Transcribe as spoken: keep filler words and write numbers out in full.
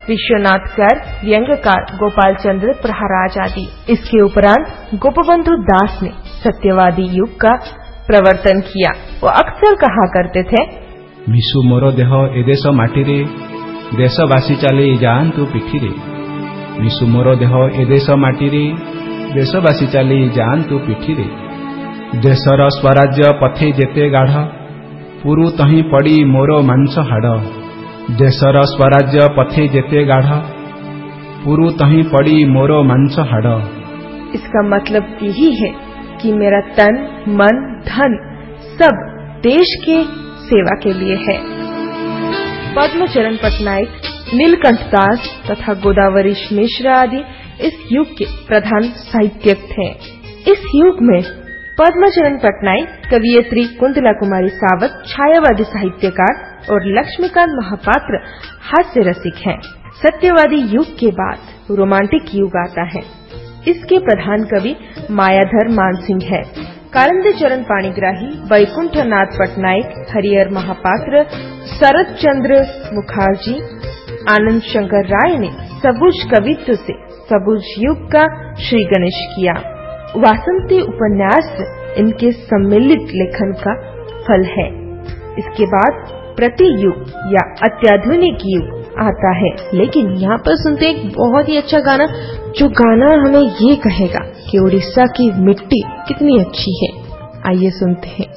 विश्वनाथकर, व्यंग्यकार गोपाल चंद्र प्रहराज आदि। इसके उपरांत गोपबंधु दास ने सत्यवादी युग का प्रवर्तन किया। वो अक्सर कहा करते थे, मिशु मोर देह ए देश माटीरे, देशवासी चले जातु पिठिरे। मिशु मोर देह ए देश माटीरे, देशवासी चले जातु पिठिरे। देशर स्वराज्य पथे जेते गाढ़, पुरु तही पड़ी मोर मांस हाड़। देशर स्वराज्य पथे जेते गाढ़, पुरु तही पड़ी मोर मांस हाड़। इसका मतलब यही है कि मेरा तन, मन, धन सब देश के सेवा के लिए है। पद्मचरण पटनायक, नीलकंठ दास तथा गोदावरी मिश्र आदि इस युग के प्रधान साहित्यक थे। इस युग में पद्मचरण पटनायक, कवियत्री कुंतला कुमारी सावत छायावादी साहित्यकार और लक्ष्मीकांत महापात्र हास्य रसिक हैं। सत्यवादी युग के बाद रोमांटिक युग आता है। इसके प्रधान कवि मायाधर मानसिंह है। कारंदे चरण पाणिग्राही, वैकुंठ नाथ पटनायक, हरिहर महापात्र, शरद चंद्र मुखर्जी, आनंद शंकर राय ने सबुज कवित्व से सबुज युग का श्री गणेश किया। वासंती उपन्यास इनके सम्मिलित लेखन का फल है। इसके बाद प्रति युग या अत्याधुनिक युग आता है। लेकिन यहाँ पर सुनते एक बहुत ही अच्छा गाना, जो गाना हमें ये कहेगा कि उड़ीसा की मिट्टी कितनी अच्छी है। आइए सुनते हैं।